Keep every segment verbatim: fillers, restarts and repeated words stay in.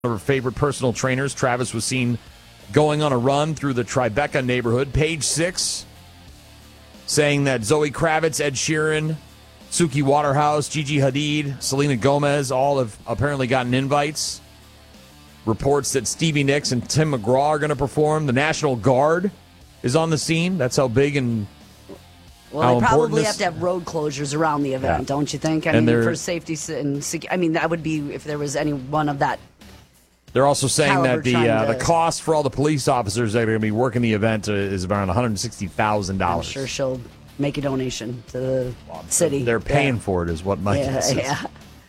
One of her favorite personal trainers, Travis, was seen going on a run through the Tribeca neighborhood. Page six, saying that Zoe Kravitz, Ed Sheeran, Suki Waterhouse, Gigi Hadid, Selena Gomez all have apparently gotten invites. Reports that Stevie Nicks and Tim McGraw are going to perform. The National Guard is on the scene. That's how big and Well, how they probably this... have to have road closures around the event, yeah. don't you think? I and mean, for safety and I mean, that would be if there was any one of that. They're also saying that the uh, to... the cost for all the police officers that are going to be working the event is around one hundred sixty thousand dollars. I'm sure she'll make a donation to the well, city. They're paying yeah. for it, is what my yeah, guess is. Yeah.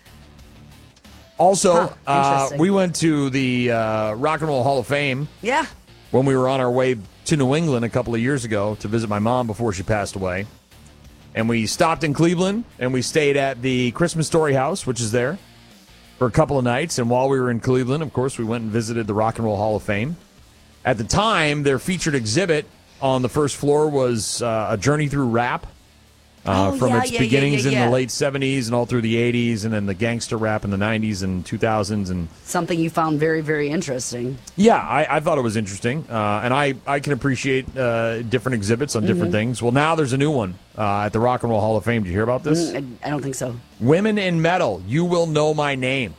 Also, huh, uh, we went to the uh, Rock and Roll Hall of Fame. Yeah. When we were on our way to New England a couple of years ago to visit my mom before she passed away. And we stopped in Cleveland, and we stayed at the Christmas Story House, which is there, for a couple of nights. And while we were in Cleveland, of course, we went and visited the Rock and Roll Hall of Fame. At the time, their featured exhibit on the first floor was uh, a journey through rap. Uh, oh, from yeah, its yeah, beginnings yeah, yeah, yeah. in the late seventies and all through the eighties, and then the gangster rap in the nineties and two thousands. And something you found very, very interesting. Yeah, I, I thought it was interesting. Uh, and I, I can appreciate uh, different exhibits on different mm-hmm. things. Well, now there's a new one uh, at the Rock and Roll Hall of Fame. Did you hear about this? Mm, I, I don't think so. Women in Metal, You Will Know My Name.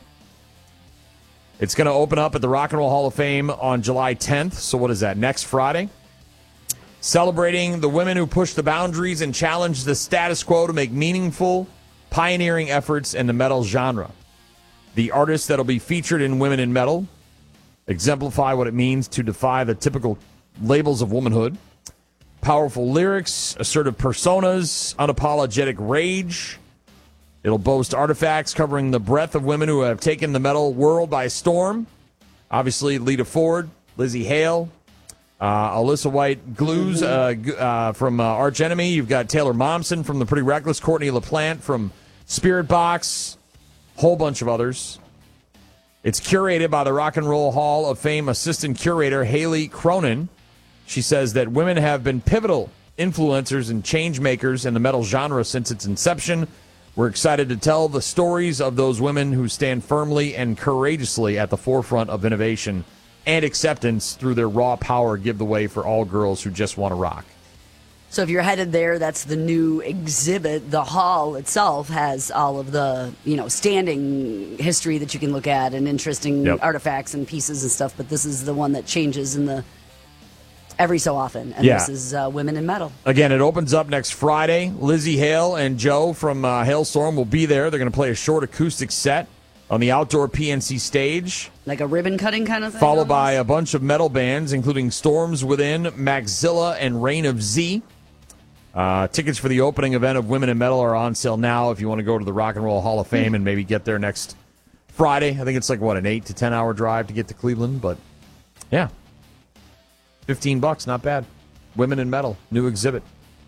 It's going to open up at the Rock and Roll Hall of Fame on July tenth. So what is that, next Friday? Celebrating the women who push the boundaries and challenge the status quo to make meaningful, pioneering efforts in the metal genre. The artists that will be featured in Women in Metal exemplify what it means to defy the typical labels of womanhood. Powerful lyrics, assertive personas, unapologetic rage. It'll boast artifacts covering the breadth of women who have taken the metal world by storm. Obviously, Lita Ford, Lizzie Hale, Uh, Alyssa White Glues uh, uh, from uh, Arch Enemy. You've got Taylor Momsen from The Pretty Reckless, Courtney LaPlante from Spirit Box, whole bunch of others. It's curated by the Rock and Roll Hall of Fame assistant curator Haley Cronin. She says that women have been pivotal influencers and change makers in the metal genre since its inception. We're excited to tell the stories of those women who stand firmly and courageously at the forefront of innovation and acceptance through their raw power give the way for all girls who just want to rock. So if you're headed there, that's the new exhibit. The hall itself has all of the, you know, standing history that you can look at and interesting yep. artifacts and pieces and stuff. But this is the one that changes in the every so often. And yeah. this is uh, Women in Metal. Again, it opens up next Friday. Lizzie Hale and Joe from uh, Hailstorm will be there. They're going to play a short acoustic set on the outdoor P N C stage. Like a ribbon cutting kind of thing? Followed by a bunch of metal bands, including Storms Within, Maxilla, and Reign of Z. Uh, tickets for the opening event of Women in Metal are on sale now if you want to go to the Rock and Roll Hall of Fame mm. and maybe get there next Friday. I think it's like, what, an eight to ten hour drive to get to Cleveland? But, yeah. fifteen bucks, not bad. Women in Metal, new exhibit.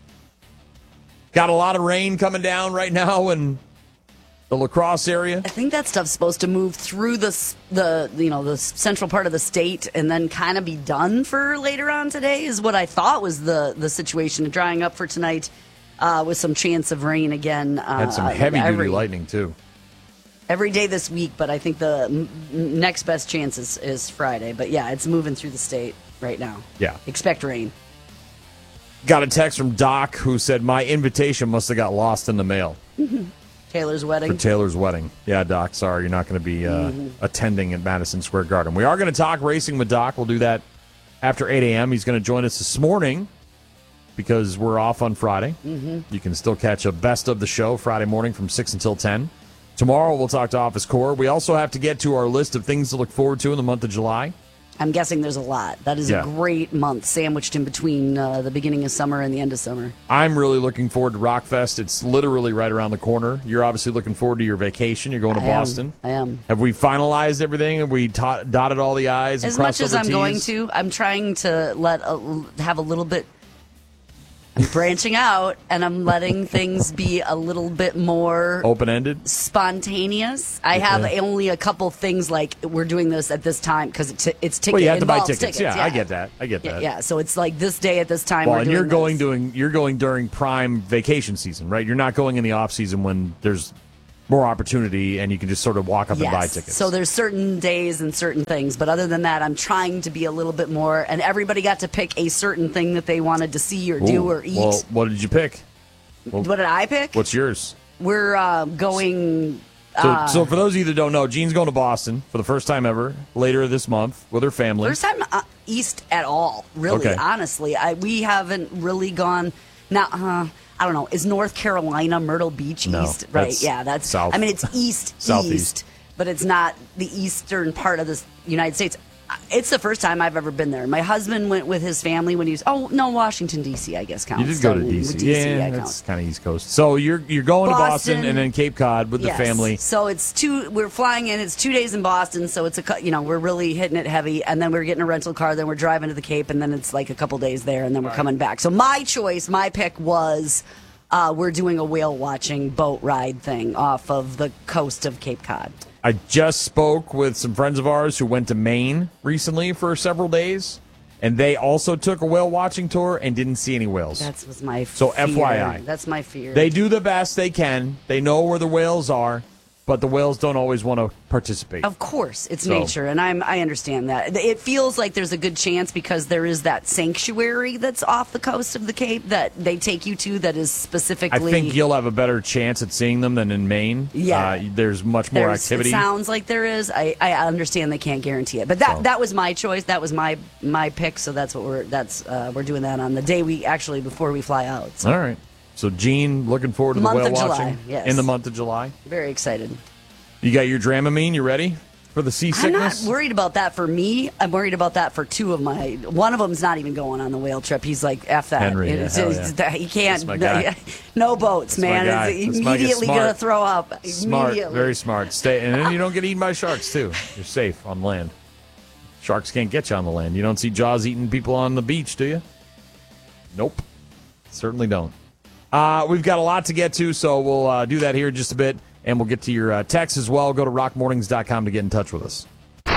Got a lot of rain coming down right now, and the La Crosse area. I think that stuff's supposed to move through the the you know the central part of the state and then kind of be done for later on today. Is what I thought was the the situation. Drying up for tonight uh, with some chance of rain again. Uh, Had some heavy every, duty lightning too. Every day this week, but I think the m- next best chance is, is Friday. But yeah, it's moving through the state right now. Yeah, expect rain. Got a text from Doc who said my invitation must have got lost in the mail. Taylor's wedding. For Taylor's wedding. Yeah, Doc, sorry, you're not going to be uh, mm-hmm. attending at Madison Square Garden. We are going to talk racing with Doc. We'll do that after eight a.m. He's going to join us this morning because we're off on Friday. Mm-hmm. You can still catch a best of the show Friday morning from six until ten. Tomorrow we'll talk to Office Core. We also have to get to our list of things to look forward to in the month of July. I'm guessing there's a lot. That is yeah. a great month sandwiched in between uh, the beginning of summer and the end of summer. I'm really looking forward to Rockfest. It's literally right around the corner. You're obviously looking forward to your vacation. You're going to I Boston. Am. I am. Have we finalized everything? Have we t- dotted all the I's and as crossed much as over I'm T's? going to? I'm trying to let a, have a little bit. I'm branching out, and I'm letting things be a little bit more open-ended, spontaneous. I have yeah. only a couple things like we're doing this at this time because it's it's ticket. Well, you have to buy tickets. tickets. Yeah, yeah, I get that. I get yeah, that. Yeah, so it's like this day at this time. Well, we're and doing you're going this. doing you're going during prime vacation season, right? You're not going in the off season when there's more opportunity, and you can just sort of walk up yes. and buy tickets. So there's certain days and certain things, but other than that, I'm trying to be a little bit more. And everybody got to pick a certain thing that they wanted to see or do Ooh, or eat. Well, what did you pick? Well, what did I pick? What's yours? We're uh, going. So, uh, so for those of you that don't know, Jean's going to Boston for the first time ever later this month with her family. First time uh, east at all, really. Okay. Honestly, I, we haven't really gone. Now, uh, I don't know. Is North Carolina Myrtle Beach No, east? Right? that's Yeah, that's. south. I mean, it's east, Southeast. east, but it's not the eastern part of the United States. It's the first time I've ever been there. My husband went with his family when he was. Oh no, Washington D C I guess counts. You did go to So D C. with D C, Yeah, I that's count. kind of East Coast. So you're you're going Boston, to Boston and then Cape Cod with yes. the family. So it's two. We're flying in. It's two days in Boston. So it's a cou- you know we're really hitting it heavy, and then we're getting a rental car. Then we're driving to the Cape, and then it's like a couple days there, and then we're coming back. So my choice, my pick was. Uh, we're doing a whale watching boat ride thing off of the coast of Cape Cod. I just spoke with some friends of ours who went to Maine recently for several days, and they also took a whale watching tour and didn't see any whales. That was my So fear. F Y I. That's my fear. They do the best they can. They know where the whales are, but the whales don't always want to participate. Of course, it's So- nature, and I'm I understand that. It feels like there's a good chance because there is that sanctuary that's off the coast of the Cape that they take you to that is I specifically. think you'll have a better chance at seeing them than in Maine. Yeah. Uh, there's much more There's- activity. It sounds like there is. I, I understand they can't guarantee it, but that So. that was my choice. That was my my pick. So that's what we're that's uh, we're doing that on the day we actually before we fly out. So All right. So, Gene, looking forward to the Month whale of July, watching yes. in the month of July. very excited. You got your Dramamine? You ready for the seasickness? I'm not worried about that for me. I'm worried about that for two of my. One of them's not even going on the whale trip. He's like, F that. Henry, It's- yeah, hell it's- yeah. He can't. That's my No, guy. no boats, That's my man. guy. It's That's my guy. immediately Smart. going to throw up. Smart, Immediately. very smart. Stay, and then you don't get eaten by sharks too. You're safe on land. Sharks can't get you on the land. You don't see Jaws eating people on the beach, do you? Nope, certainly don't. Uh, we've got a lot to get to, so we'll uh, do that here in just a bit, and we'll get to your uh, texts as well. Go to rock mornings dot com to get in touch with us.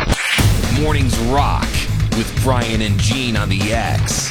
Mornings Rock with Brian and Gene on the X.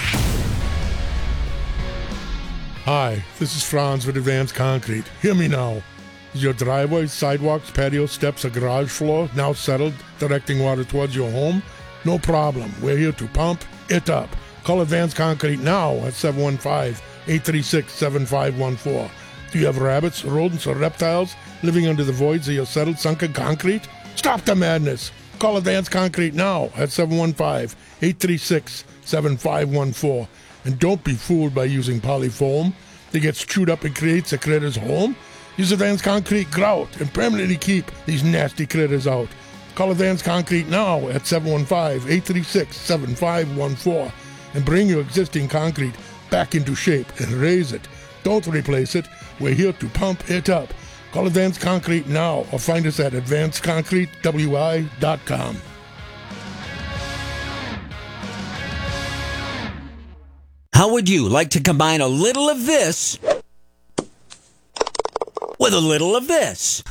Hi, this is Franz with Advanced Concrete. Hear me now. Is your driveway, sidewalks, patio steps, or garage floor now settled, directing water towards your home? No problem. We're here to pump it up. Call Advanced Concrete now at seven one five, eight three six, seven five one four. Do you have rabbits, rodents, or reptiles living under the voids of your settled, sunken concrete? Stop the madness. Call Advanced Concrete now at seven one five, eight three six, seven five one four. And don't be fooled by using polyfoam that gets chewed up and creates a critter's home. Use Advanced Concrete grout and permanently keep these nasty critters out. Call Advanced Concrete now at seven one five, eight three six, seven five one four and bring your existing concrete back into shape and raise it. Don't replace it. We're here to pump it up. Call Advanced Concrete now or find us at advanced concrete w i dot com. How would you like to combine a little of this with a little of this?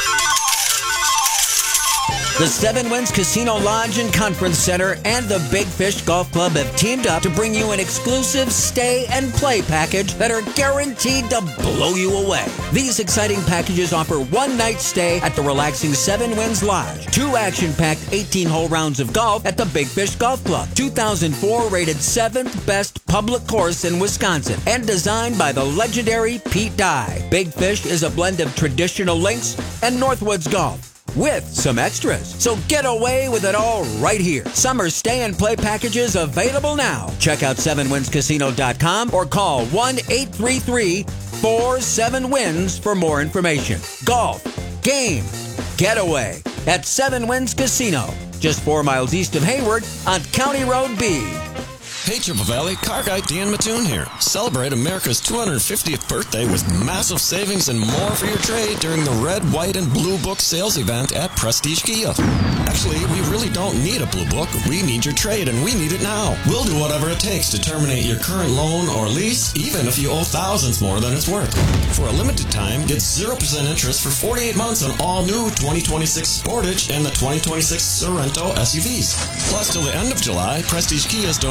The Seven Winds Casino Lodge and Conference Center and the Big Fish Golf Club have teamed up to bring you an exclusive stay and play package that are guaranteed to blow you away. These exciting packages offer one night stay at the relaxing Seven Winds Lodge, two action-packed eighteen-hole rounds of golf at the Big Fish Golf Club, two thousand four rated seventh best public course in Wisconsin, and designed by the legendary Pete Dye. Big Fish is a blend of traditional links and Northwoods golf, with some extras. So get away with it all right here. Summer stay and play packages available now. Check out seven winds casino dot com or call one eight three three, four seven winds for more information. Golf, game, getaway at Seven Winds Casino, just four miles east of Hayward on County Road B. Hey Triple Valley, car guy Dan Mattoon here. Celebrate America's two hundred fiftieth birthday with massive savings and more for your trade during the Red, White, and Blue Book sales event at Prestige Kia. Actually, we really don't need a Blue Book. We need your trade, and we need it now. We'll do whatever it takes to terminate your current loan or lease, even if you owe thousands more than it's worth. For a limited time, get zero percent interest for forty-eight months on all new twenty twenty-six Sportage and the twenty twenty-six Sorento S U Vs. Plus, till the end of July, Prestige Kia is donating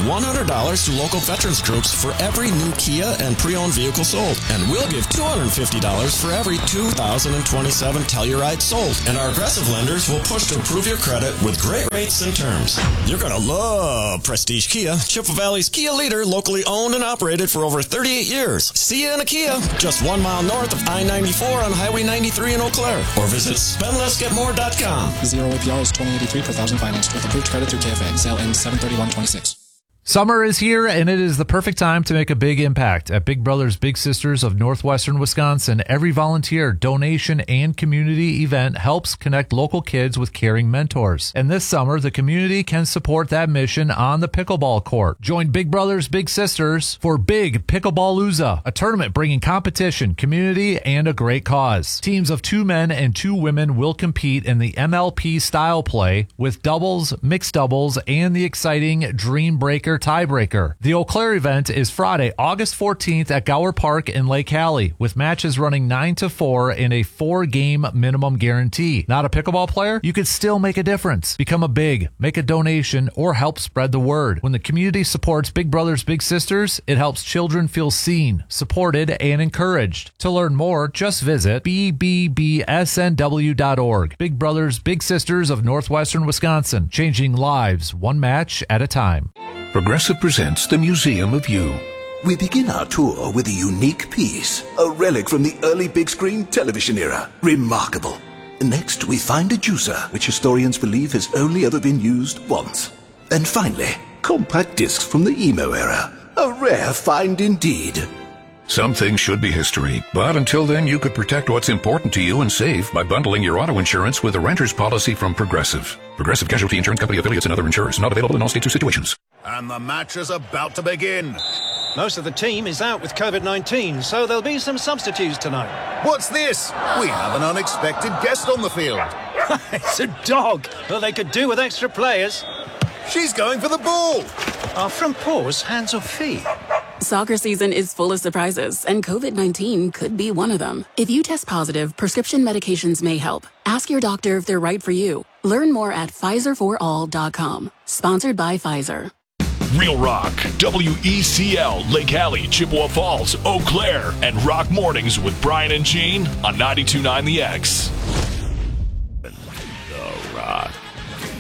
one hundred dollars to local veterans groups for every new Kia and pre-owned vehicle sold. And we'll give two hundred fifty dollars for every two thousand twenty-seven Telluride sold. And our aggressive lenders will push to improve your credit with great rates and terms. You're going to love Prestige Kia, Chippewa Valley's Kia leader, locally owned and operated for over thirty-eight years. See you in a Kia, just one mile north of I ninety-four on Highway ninety-three in Eau Claire. Or visit spend less get more dot com. Zero A P R is twenty eighty-three per thousand financed with approved credit through K F A. Sale ends seven thirty-one twenty-six. Summer is here, and it is the perfect time to make a big impact. At Big Brothers Big Sisters of Northwestern Wisconsin, every volunteer, donation, and community event helps connect local kids with caring mentors. And this summer, the community can support that mission on the pickleball court. Join Big Brothers Big Sisters for Big Pickleball-Loozah, a tournament bringing competition, community, and a great cause. Teams of two men and two women will compete in the M L P style play with doubles, mixed doubles, and the exciting Dream Breaker tiebreaker. The Eau Claire event is Friday, August fourteenth at Gower Park in Lake Hallie, with matches running nine to four and a four-game minimum guarantee. Not a pickleball player? You could still make a difference. Become a big, make a donation, or help spread the word. When the community supports Big Brothers Big Sisters, it helps children feel seen, supported, and encouraged. To learn more, just visit b b b s n w dot org. Big Brothers Big Sisters of Northwestern Wisconsin, changing lives one match at a time. Progressive presents the Museum of You. We begin our tour with a unique piece, a relic from the early big screen television era. Remarkable. Next, we find a juicer, which historians believe has only ever been used once. And finally, compact discs from the emo era. A rare find indeed. Some things should be history, but until then you could protect what's important to you and save by bundling your auto insurance with a renter's policy from Progressive. Progressive Casualty Insurance Company affiliates and other insurers. Not available in all states or situations. And the match is about to begin. Most of the team is out with COVID nineteen, so there'll be some substitutes tonight. What's this? We have an unexpected guest on the field. It's a dog. Well, they could do with extra players. She's going for the ball. Are front paws hands or feet? Soccer season is full of surprises, and COVID nineteen could be one of them. If you test positive, prescription medications may help. Ask your doctor if they're right for you. Learn more at Pfizer for all dot com. Sponsored by Pfizer. Real Rock, W E C L, Lake Hallie, Chippewa Falls, Eau Claire, and Rock Mornings with Brian and Gene on ninety-two point nine The X.